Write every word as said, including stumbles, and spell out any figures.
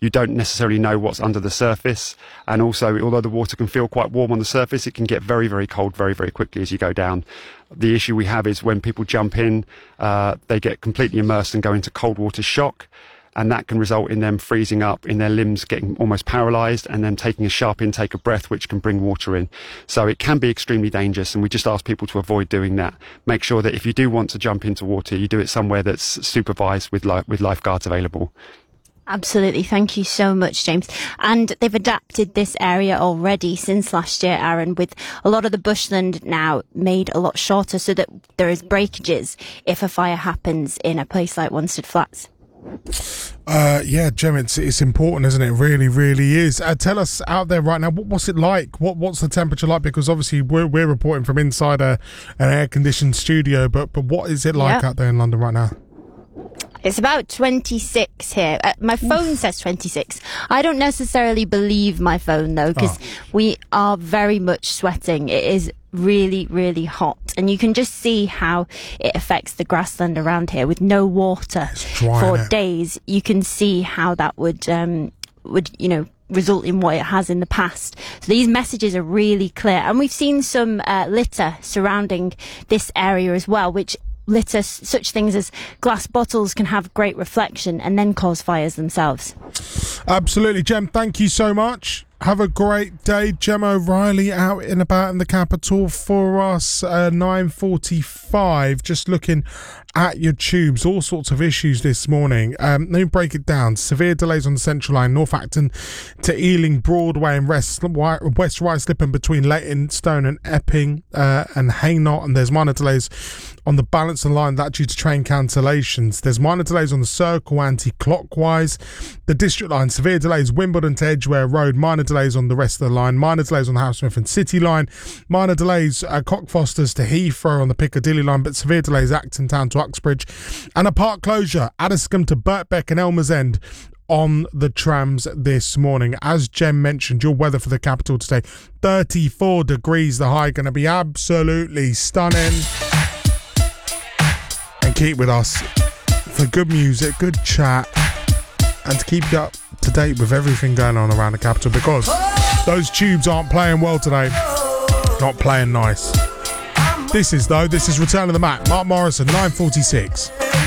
you don't necessarily know what's under the surface. And also, although the water can feel quite warm on the surface, it can get very, very cold very, very quickly as you go down. The issue we have is when people jump in, uh, they get completely immersed and go into cold water shock. And that can result in them freezing up, in their limbs getting almost paralyzed, and then taking a sharp intake of breath, which can bring water in. So it can be extremely dangerous, and we just ask people to avoid doing that. Make sure that if you do want to jump into water, you do it somewhere that's supervised with li- with lifeguards available. Absolutely. Thank you so much, James. And they've adapted this area already since last year, Aaron, with a lot of the bushland now made a lot shorter so that there is breakages if a fire happens in a place like Wanstead Flats. Uh, yeah, Jem, it's it's important, isn't it? It really, really is. Uh, tell us out there right now, what, what's it like? What What's the temperature like? Because obviously we're we're reporting from inside a, an air-conditioned studio, but but what is it like yep. out there in London right now? It's about twenty-six here. Uh, my phone Oof. says twenty-six. I don't necessarily believe my phone, though, because oh. we are very much sweating. It is really, really hot. And you can just see how it affects the grassland around here with no water dry, for days. You can see how that would, um, would, you know, result in what it has in the past. So these messages are really clear. And we've seen some uh, litter surrounding this area as well, which litter, such things as glass bottles, can have great reflection and then cause fires themselves. Absolutely. Jem, thank you so much. Have a great day. Gemma O'Reilly out and about in the capital for us. Uh, nine forty-five. Just looking at your tubes, all sorts of issues this morning. Um, let me break it down. Severe delays on the Central Line, North Acton to Ealing, Broadway and West, West Ruislip between Leytonstone and Epping uh, and Hainault. And there's minor delays on the balance of the line, that due to train cancellations. There's minor delays on the Circle anti-clockwise. The District Line, severe delays Wimbledon to Edgware Road. Minor delays on the rest of the line. Minor delays on the Hammersmith and City Line. Minor delays uh, Cockfosters to Heathrow on the Piccadilly Line, but severe delays Acton Town to Uxbridge. And a park closure, Addiscombe to Birkbeck and Elmer's End on the trams this morning. As Jem mentioned, your weather for the capital today, thirty-four degrees, the high, going to be absolutely stunning. And keep with us for good music, good chat, and to keep you up to date with everything going on around the capital, because those tubes aren't playing well today. Not playing nice. This is, though, this is Return of the Mac. Mark Morrison, nine forty-six.